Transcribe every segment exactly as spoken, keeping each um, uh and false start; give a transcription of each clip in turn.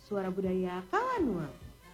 Suara Budaya Kawanua.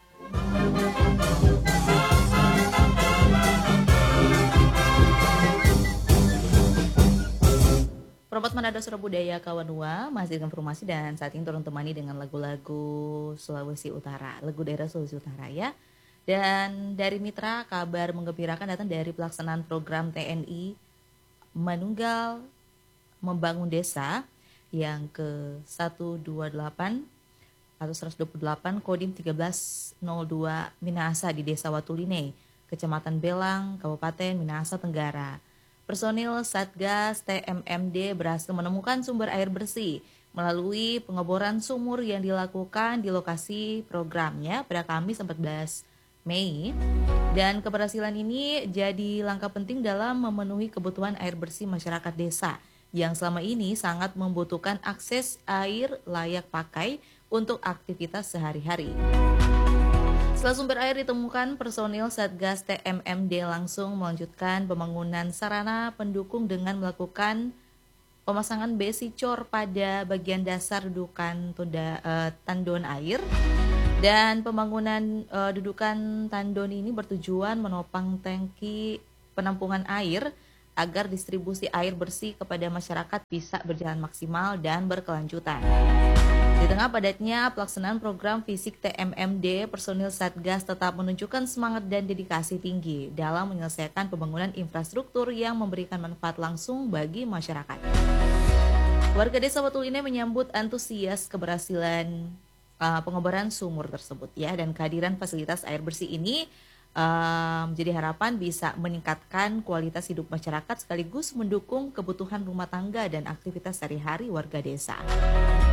Perempat Manado Suara Budaya Kawanua masih dengan informasi dan saat ini turun temani dengan lagu-lagu Sulawesi Utara, lagu daerah Sulawesi Utara ya. Dan dari Mitra, kabar menggembirakan datang dari pelaksanaan program T N I Manunggal Membangun Desa yang ke seratus dua puluh delapan atau seratus dua puluh delapan Kodim seribu tiga ratus dua Minahasa di Desa Watuline, Kecamatan Belang, Kabupaten Minahasa Tenggara. Personil Satgas T M M D berhasil menemukan sumber air bersih melalui pengeboran sumur yang dilakukan di lokasi programnya pada Kamis empat belas Mei. Dan keberhasilan ini jadi langkah penting dalam memenuhi kebutuhan air bersih masyarakat desa yang selama ini sangat membutuhkan akses air layak pakai untuk aktivitas sehari-hari. Setelah sumber air ditemukan, personil Satgas T M M D langsung melanjutkan pembangunan sarana pendukung dengan melakukan pemasangan besi cor pada bagian dasar dudukan tunda, uh, tandon air. Dan pembangunan uh, dudukan tandon ini bertujuan menopang tangki penampungan air agar distribusi air bersih kepada masyarakat bisa berjalan maksimal dan berkelanjutan. Di tengah padatnya pelaksanaan program fisik T M M D, personil Satgas tetap menunjukkan semangat dan dedikasi tinggi dalam menyelesaikan pembangunan infrastruktur yang memberikan manfaat langsung bagi masyarakat. Warga Desa Watuline menyambut antusias keberhasilan uh, pengeboran sumur tersebut ya, dan kehadiran fasilitas air bersih ini uh, menjadi harapan bisa meningkatkan kualitas hidup masyarakat sekaligus mendukung kebutuhan rumah tangga dan aktivitas sehari-hari warga desa.